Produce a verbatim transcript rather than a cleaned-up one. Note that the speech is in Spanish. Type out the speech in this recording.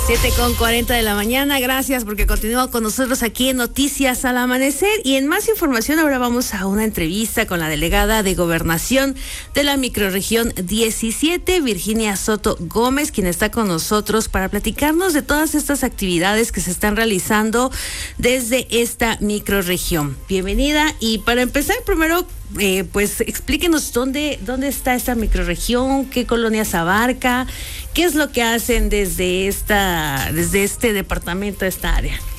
siete con cuarenta de la mañana, gracias porque continúa con nosotros aquí en Noticias al Amanecer. Y en más información ahora vamos a una entrevista con la delegada de Gobernación de la microrregión diecisiete, Virginia Soto Gómez, quien está con nosotros para platicarnos de todas estas actividades que se están realizando desde esta microrregión. Bienvenida, y para empezar primero, Eh, pues explíquenos dónde, dónde está esta microrregión, qué colonias abarca, qué es lo que hacen desde esta, desde este departamento, esta área.